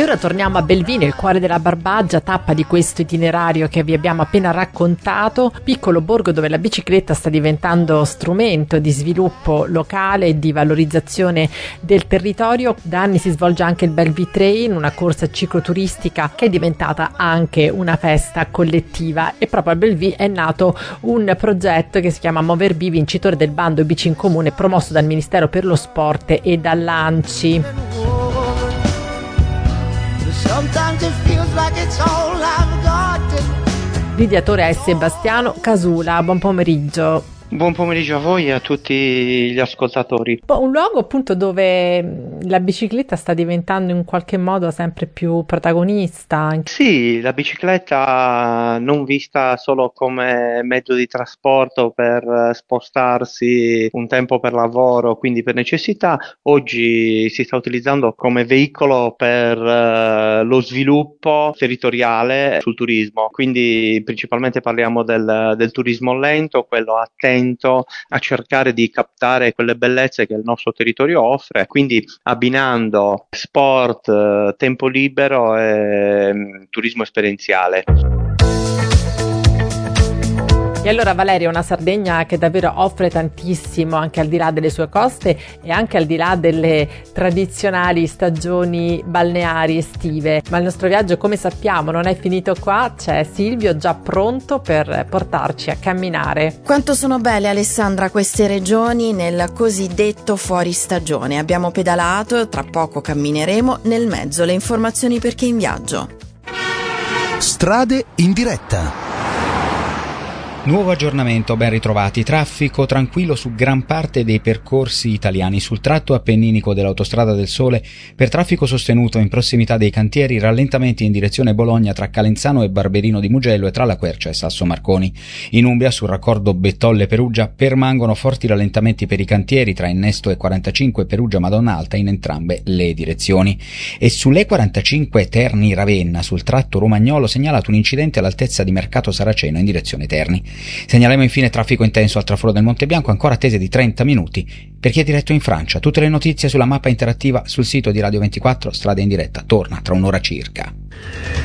E ora torniamo a Belvine, il cuore della Barbagia, tappa di questo itinerario che vi abbiamo appena raccontato, piccolo borgo dove la bicicletta sta diventando strumento di sviluppo locale e di valorizzazione del territorio. Da anni si svolge anche il Bellevue Trail, una corsa cicloturistica che è diventata anche una festa collettiva, e proprio a Bellevue è nato un progetto che si chiama Moverbi, vincitore del bando Bici in Comune promosso dal Ministero per lo Sport e dall'ANCI. L'ideatore è Sebastiano Casula. Buon pomeriggio. Buon pomeriggio a voi e a tutti gli ascoltatori. Un luogo appunto dove la bicicletta sta diventando in qualche modo sempre più protagonista. Sì, la bicicletta non vista solo come mezzo di trasporto per spostarsi un tempo per lavoro, quindi per necessità, oggi si sta utilizzando come veicolo per lo sviluppo territoriale sul turismo. Quindi principalmente parliamo del turismo lento, quello attento a cercare di captare quelle bellezze che il nostro territorio offre, quindi abbinando sport, tempo libero e turismo esperienziale. E allora Valeria, una Sardegna che davvero offre tantissimo anche al di là delle sue coste e anche al di là delle tradizionali stagioni balneari estive. Ma il nostro viaggio, come sappiamo, non è finito qua. C'è Silvio già pronto per portarci a camminare. Quanto sono belle, Alessandra, queste regioni nel cosiddetto fuori stagione. Abbiamo pedalato, tra poco cammineremo, nel mezzo le informazioni per chi è in viaggio. Strade in diretta. Nuovo aggiornamento, ben ritrovati. Traffico tranquillo su gran parte dei percorsi italiani. Sul tratto appenninico dell'Autostrada del Sole, per traffico sostenuto in prossimità dei cantieri, rallentamenti in direzione Bologna tra Calenzano e Barberino di Mugello e tra La Quercia e Sasso Marconi. In Umbria, sul raccordo Bettolle-Perugia, permangono forti rallentamenti per i cantieri tra Innesto e 45 Perugia-Madonna Alta in entrambe le direzioni. E sull'E45 Terni-Ravenna, sul tratto romagnolo, segnalato un incidente all'altezza di Mercato Saraceno in direzione Terni. Segnaliamo infine traffico intenso al traforo del Monte Bianco, ancora attese di 30 minuti per chi è diretto in Francia. Tutte le notizie sulla mappa interattiva sul sito di Radio 24. Strade in diretta torna tra un'ora circa.